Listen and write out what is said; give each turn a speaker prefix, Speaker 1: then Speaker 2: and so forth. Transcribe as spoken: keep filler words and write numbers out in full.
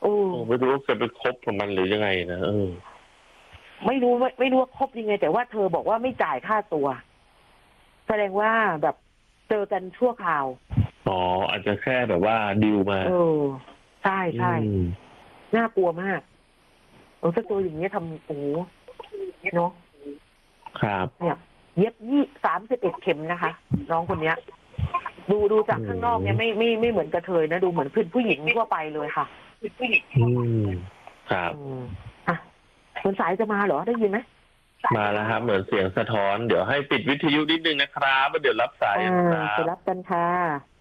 Speaker 1: โอ้
Speaker 2: โอ้ไม่รู้ว่าจะไปคบกับมันหรือยังไงนะเออ
Speaker 1: ไม่รู้ไม่ไม่รู้ว่าคบยังไง แต่ว่าเธอบอกว่าไม่จ่ายค่าตัวแสดงว่าแบบเจอกันชั่วคราว
Speaker 2: อ๋ออาจจะแค่แบบว่าดิวมา
Speaker 1: เออใช่
Speaker 2: อื
Speaker 1: ใช่
Speaker 2: ม
Speaker 1: น่ากลัวมากโอ้ถ้าตัวอย่างเงี้ยทำโอ้เนาะ
Speaker 2: ครับ
Speaker 1: เนี่ยเย็บยี่สามสิบเอ็ดเข็มนะคะ น้องคนเนี้ย ดูดูจากข้างนอกเนี่ยไม่ไม่ไม่เหมือนกระเทยนะดูเหมือนเพื่อนผู้หญิงทั่วไปเลยค่ะ
Speaker 2: อืมครับ
Speaker 1: อืมอ่ะคนสายจะมาเหรอได้ยินไหม
Speaker 2: มาแล้วครับเหมือนเสียงสะท้อนเดี๋ยวให้ปิดวิทยุนิดนึงนะครับแล้วเดี๋ยวรับสาย
Speaker 1: อ่า
Speaker 2: กันครั
Speaker 1: ไป
Speaker 2: บ
Speaker 1: รับกันค่ะ